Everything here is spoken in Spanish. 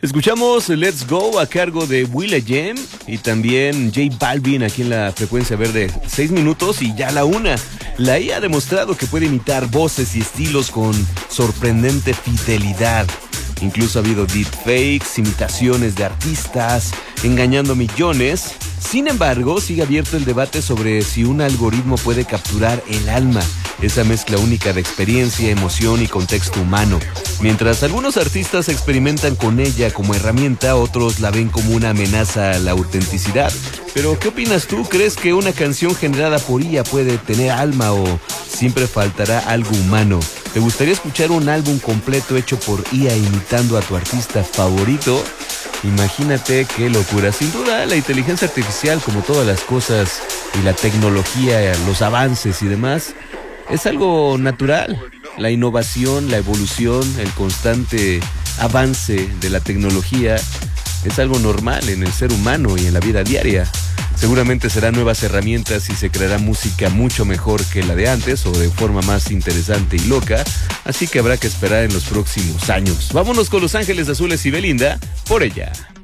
Escuchamos Let's Go a cargo de will.i.am y también J Balvin aquí en la frecuencia verde. 6 minutos y ya la una. La IA ha demostrado que puede imitar voces y estilos con sorprendente fidelidad. Incluso ha habido deepfakes, imitaciones de artistas, engañando millones. Sin embargo, sigue abierto el debate sobre si un algoritmo puede capturar el alma, esa mezcla única de experiencia, emoción y contexto humano. Mientras algunos artistas experimentan con ella como herramienta, otros la ven como una amenaza a la autenticidad. Pero, ¿qué opinas tú? ¿Crees que una canción generada por IA puede tener alma o siempre faltará algo humano? ¿Te gustaría escuchar un álbum completo hecho por IA imitando a tu artista favorito? Imagínate qué locura. Sin duda, la inteligencia artificial, como todas las cosas, y la tecnología, los avances y demás, es algo natural. La innovación, la evolución, el constante avance de la tecnología es algo normal en el ser humano y en la vida diaria. Seguramente serán nuevas herramientas y se creará música mucho mejor que la de antes o de forma más interesante y loca, así que habrá que esperar en los próximos años. Vámonos con Los Ángeles Azules y Belinda, Por Ella.